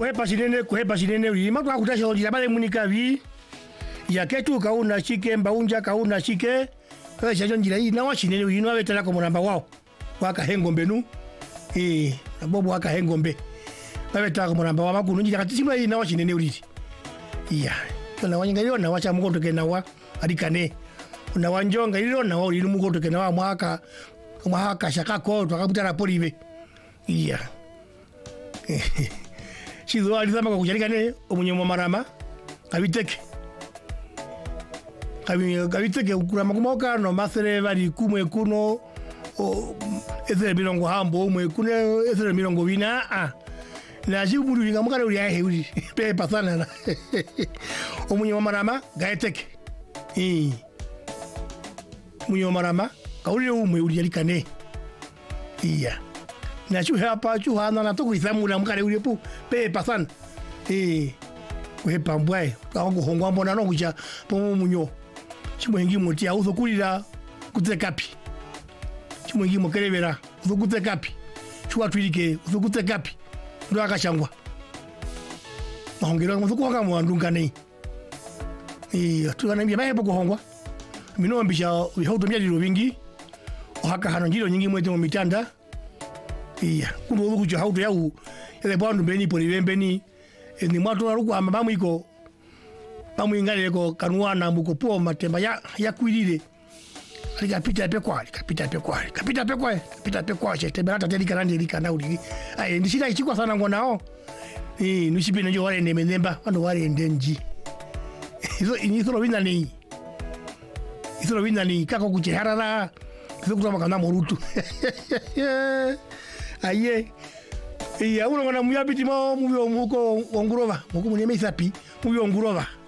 kuhepa sinene uli matwa kutasha ojira bale munika vi ya ketu kauna shike mbaunja kauna shike kwa shajo njira hii na washinene uli nwa betala ko muramba wao waka hengombe nu bobo waka hengombe babetala ko muramba wa makunu njira katisimba hii na washinene uli iya kana wanyanga yo na wacha mukoto kenawa adikane una wanjonga ilo na wao ilimu mukoto kenawa mwaka shakako twakabutara polive iya Chizo alizama kwa kujarikane omunyemo marama kabiteke ukura kumoka no masere bali kumwe kuno ezere milongo hambo umwe kune ezere milongo bina na jibulu linga mukare uli ahe uli pe pasana na omunyemo marama gaeteke omunyemo marama kauli umwe uli jarikane iya na chu hapa chu hana na to kuisamula mukare uli pu pe pasan kuhepa mbwae kaongo hongwa mbona no kucha pomo munyo chimwengi muti auzo kulira kutekapi chimwengi mukelebera uzo kutekapi chwa twilike uzo kutekapi ndo akashangwa mahongero muzo kuhanga mwandunga nei tuanambia mahepo kuhongwa mino mbisha bihodo myaliro bingi ohaka hano njiro nyingi mwete mu mitanda kundo kuja hauto yau ele bwandu beni polibembeni ni mwatu na ruku ama bamwiko bamwingale ko kanwana muko po matemba ya kwilile alikapita pekwa cheteberata telikanandi likana uli ndishira ichikwa sana ngonao nushipina njo wale nememba ando wale ndenji izo wina ni kako kucheharara izo kutama kana morutu aye uno ngana muyabiti mo muyo muko ongurova muko munyeme isapi muyo ongurova